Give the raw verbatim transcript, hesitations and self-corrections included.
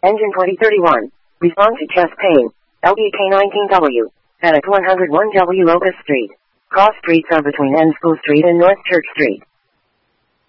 Engine twenty thirty-one. Respond to chest pain. L D K nineteen W. At one oh one W Locust Street. Cross streets are between N School Street and North Church Street.